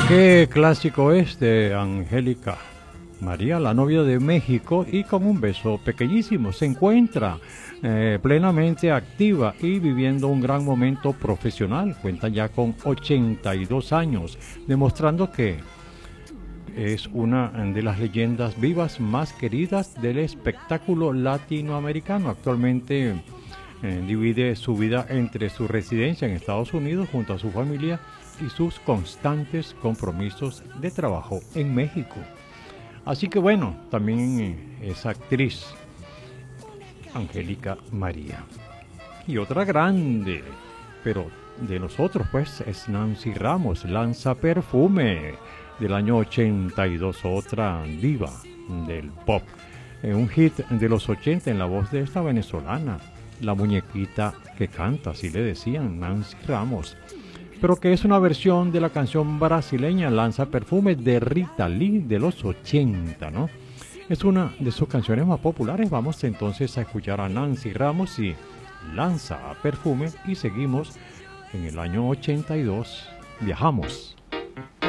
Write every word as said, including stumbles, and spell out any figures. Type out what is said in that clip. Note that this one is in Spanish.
Qué clásico es de Angélica María, la novia de México, y con un beso pequeñísimo se encuentra eh, plenamente activa y viviendo un gran momento profesional. Cuenta ya con ochenta y dos años, demostrando que es una de las leyendas vivas más queridas del espectáculo latinoamericano. Actualmente eh, divide su vida entre su residencia en Estados Unidos junto a su familia y sus constantes compromisos de trabajo en México. Así que bueno, también es actriz, Angélica María. Y otra grande, pero de nosotros pues, es Nancy Ramos, Lanza Perfume, del año ochenta y dos, otra diva del pop. Eh, un hit de los ochenta en la voz de esta venezolana, la muñequita que canta, así le decían, Nancy Ramos, pero que es una versión de la canción brasileña Lanza Perfume de Rita Lee de los ochenta, ¿no? Es una de sus canciones más populares. Vamos entonces a escuchar a Nancy Ramos y Lanza Perfume, y seguimos en el año ochenta y dos. Viajamos.